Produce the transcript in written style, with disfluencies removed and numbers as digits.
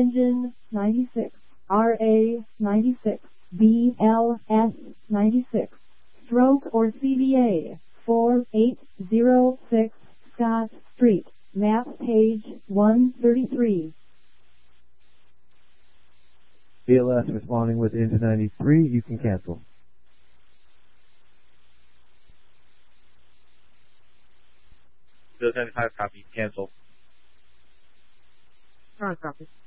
engine 96, RA 96, BLS 96, stroke or CVA 4806 Scott Street, map page 133. BLS responding with engine 93, you can cancel. Bill 75 copy, cancel. Alright, copy.